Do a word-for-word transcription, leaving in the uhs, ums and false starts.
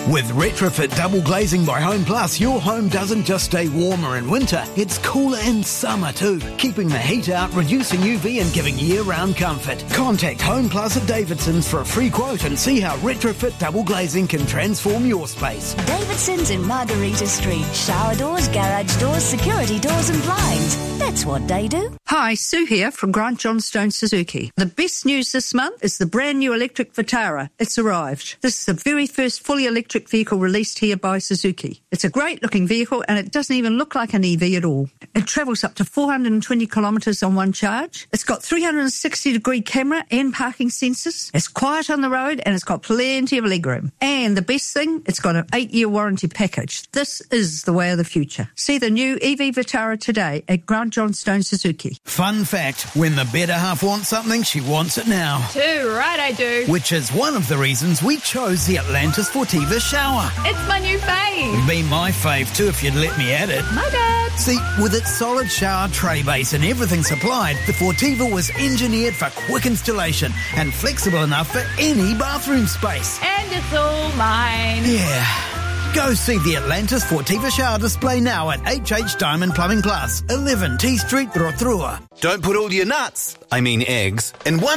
With retrofit double glazing by Home Plus, your home doesn't just stay warmer in winter, it's cooler in summer too, keeping the heat out, reducing U V and giving year-round comfort. Contact Home Plus at Davidson's for a free quote and see how retrofit double glazing can transform your space. Davidson's in Margarita Street. Shower doors, garage doors, security doors and blinds. That's what they do. Hi, Sue here from Grant Johnstone Suzuki. The best news this month is the brand new electric Vitara. It's arrived. This is the very first fully electric vehicle released here by Suzuki. It's a great looking vehicle and it doesn't even look like an E V at all. It travels up to four hundred twenty kilometres on one charge. It's got three hundred sixty degree camera and parking sensors. It's quiet on the road and it's got plenty of legroom. And the best thing, it's got an eight year warranty package. This is the way of the future. See the new E V Vitara today at Grant Johnstone Suzuki. Fun fact, when the better half wants something, she wants it now. Too right I do. Which is one of the reasons we chose the Atlantis Fortiva shower. It's my new fave. Be my fave too if you'd let me add it. My bad. See, with its solid shower tray base and everything supplied, the Fortiva was engineered for quick installation and flexible enough for any bathroom space. And it's all mine. Yeah. Go see the Atlantis Fortiva shower display now at H H Diamond Plumbing Plus, eleven T Street, Rotorua. Don't put all your nuts, I mean eggs, in one